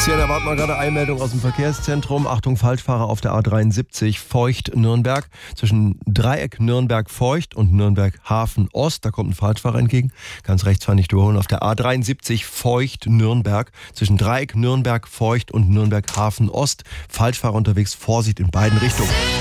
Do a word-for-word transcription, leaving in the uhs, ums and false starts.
Christian, erwarten wir gerade Einmeldung aus dem Verkehrszentrum. Achtung, Falschfahrer auf der A dreiundsiebzig Feucht-Nürnberg. Zwischen Dreieck Nürnberg-Feucht und Nürnberg-Hafen-Ost. Da kommt ein Falschfahrer entgegen. Ganz rechts fahren, nicht überholen. Auf der A dreiundsiebzig Feucht-Nürnberg. Zwischen Dreieck Nürnberg-Feucht und Nürnberg-Hafen-Ost. Falschfahrer unterwegs. Vorsicht in beiden Richtungen.